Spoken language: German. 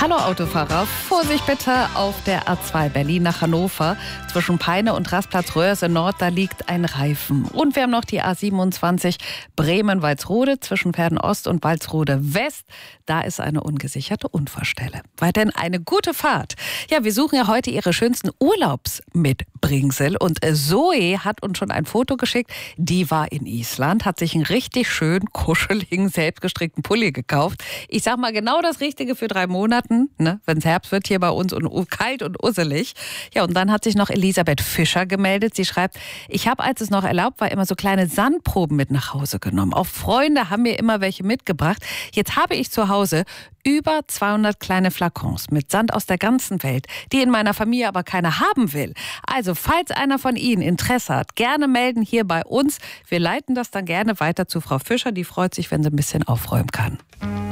Hallo Autofahrer, Vorsicht bitte auf der A2 Berlin nach Hannover. Zwischen Peine und Rastplatz Röhrse Nord, da liegt ein Reifen. Und wir haben noch die A27 Bremen-Walsrode zwischen Verden Ost und Walsrode West. Da ist eine ungesicherte Unfallstelle. Weiterhin eine gute Fahrt. Ja, wir suchen ja heute Ihre schönsten Urlaubsmitbringsel. Und Zoe hat uns schon ein Foto geschickt. Die war in Island, hat sich einen richtig schön kuscheligen, selbstgestrickten Pulli gekauft. Ich sag mal genau das Richtige für 3 Monate. Ne, wenn es Herbst wird hier bei uns und kalt und usselig. Ja, und dann hat sich noch Elisabeth Fischer gemeldet. Sie schreibt, ich habe, als es noch erlaubt war, immer so kleine Sandproben mit nach Hause genommen. Auch Freunde haben mir immer welche mitgebracht. Jetzt habe ich zu Hause über 200 kleine Flakons mit Sand aus der ganzen Welt, die in meiner Familie aber keiner haben will. Also, falls einer von Ihnen Interesse hat, gerne melden hier bei uns. Wir leiten das dann gerne weiter zu Frau Fischer. Die freut sich, wenn sie ein bisschen aufräumen kann.